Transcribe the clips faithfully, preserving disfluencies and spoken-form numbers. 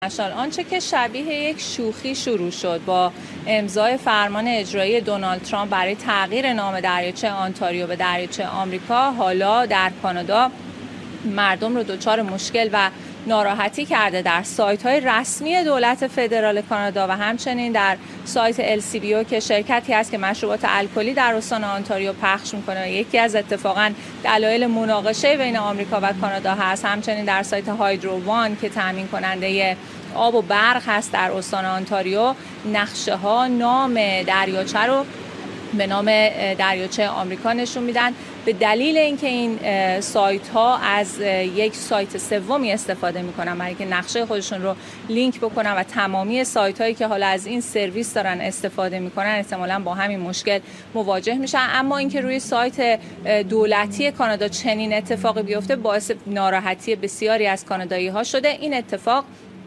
آنچه که شبیه یک شوخی شروع شد با امضای فرمان اجرایی دونالد ترامپ برای تغییر نام دریاچه آنتاریو به دریاچه آمریکا، حالا در کانادا مردم رو دچار مشکل و ناراحتی کرده. در سایت‌های رسمی دولت فدرال کانادا و همچنین در سایت ال سی بی او که شرکتی هست که مشروبات الکلی در استان آنتاریو پخش می‌کنه، یکی از اتفاقاً دلایل مناقشه بین آمریکا و کانادا هست. همچنین در سایت هایدرو وان که تامین کننده آب و برق هست در استان آنتاریو، نقشه‌ها نام دریاچه رو به نام دریاچه آمریکا نشون میدن. به دلیل اینکه این سایت ها از یک سایت سومی استفاده میکنن برای اینکه نقشه خودشون رو لینک بکنن و تمامی سایت هایی که حالا از این سرویس دارن استفاده میکنن احتمالاً با همین مشکل مواجه میشن. اما اینکه روی سایت دولتی کانادا چنین اتفاقی بیفته باعث ناراحتی بسیاری از کانادایی ها شده. این اتفاق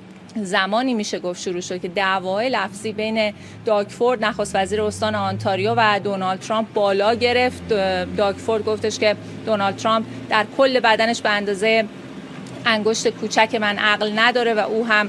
زمانی میشه گفت شروع شد که دعوای لفظی بین داگ فورد نخست وزیر استان آنتاریو و دونالد ترامپ بالا گرفت. داگ فورد گفتش که دونالد ترامپ در کل بدنش به اندازه انگشت کوچک من عقل نداره و او هم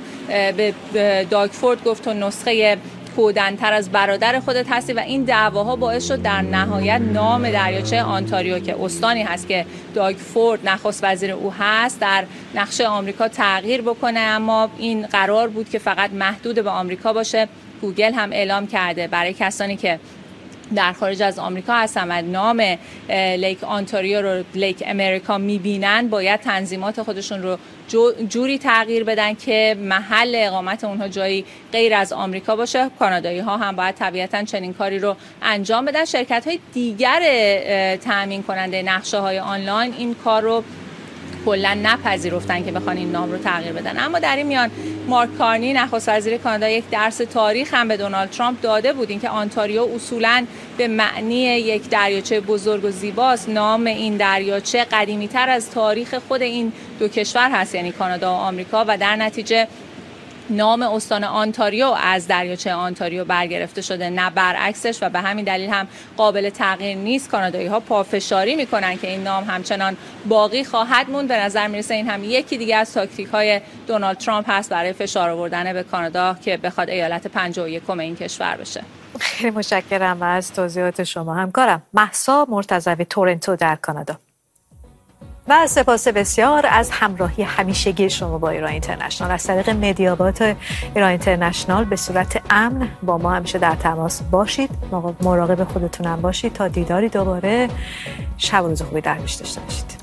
به داگ فورد گفت تو نسخه کودن‌تر از برادر خودت هستی و این دعواها باعث شد در نهایت نام دریاچه آنتاریو که استانی هست که داگ فورد نخست وزیر او هست در نقشه آمریکا تغییر بکنه. اما این قرار بود که فقط محدود به آمریکا باشه. گوگل هم اعلام کرده برای کسانی که در خارج از آمریکا هستن و نام لیک آنتاریو رو لیک امریکا میبینن باید تنظیمات خودشون رو جوری تغییر بدن که محل اقامت اونها جایی غیر از آمریکا باشه. کانادایی ها هم باید طبیعتاً چنین کاری رو انجام بدن. شرکت های دیگر تامین کننده نقشه های آنلاین این کار رو کلا نپذیرفتن که بخوان این نام رو تغییر بدن. اما در این میان مارک کارنی نخست وزیر کانادا یک درس تاریخ هم به دونالد ترامپ داده بود، اینکه آنتاریو اصولاً به معنی یک دریاچه بزرگ و زیباست. نام این دریاچه قدیمی‌تر از تاریخ خود این دو کشور هست، یعنی کانادا و آمریکا، و در نتیجه نام استان آنتاریو از دریاچه آنتاریو برگرفته شده نه برعکسش و به همین دلیل هم قابل تغییر نیست. کانادایی ها پافشاری میکنن که این نام همچنان باقی خواهد موند. به نظر میرسه این هم یکی دیگه از تاکتیک های دونالد ترامپ هست برای فشار آوردن به کانادا که بخواد ایالت پنجاه و یکم این کشور بشه. خیلی متشکرم از توضیحات شما. همکارم مهسا مرتضوی، تورنتو در کانادا. و سپاس بسیار از همراهی همیشگی شما با ایران اینترنشنال. از طریق مدیابات ایران اینترنشنال به صورت امن با ما همیشه در تماس باشید. مراقب خودتون هم باشید تا دیداری دوباره. شب و روز خوبی در پیش داشته باشید.